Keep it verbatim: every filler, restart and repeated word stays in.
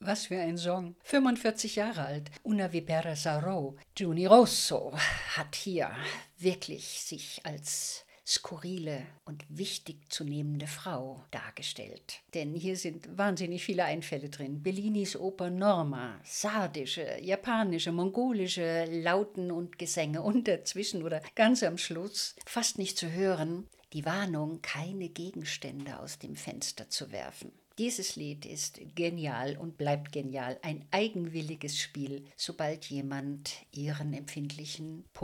Was für ein Song. fünfundvierzig Jahre alt. Una Vipera Sarro. Giuni Rosso hat hier wirklich sich als skurrile und wichtig zu nehmende Frau dargestellt. Denn hier sind wahnsinnig viele Einfälle drin. Bellinis Oper Norma, sardische, japanische, mongolische Lauten und Gesänge und dazwischen oder ganz am Schluss, fast nicht zu hören, die Warnung, keine Gegenstände aus dem Fenster zu werfen. Dieses Lied ist genial und bleibt genial. Ein eigenwilliges Spiel, sobald jemand ihren empfindlichen